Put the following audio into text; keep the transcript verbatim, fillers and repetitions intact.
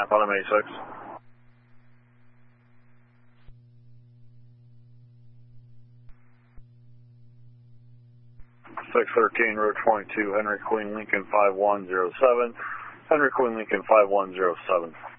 map on M eighty-six. six thirteen, road twenty-two, Henry Queen Lincoln five one zero seven. Henry Queen Lincoln five one zero seven.